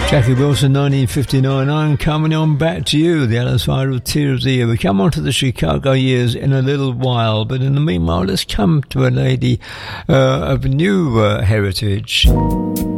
Jackie Wilson, 1959. I'm coming on back to you, the other side of Tears of the Year. We come on to the Chicago years in a little while, but in the meanwhile, let's come to a lady of new heritage.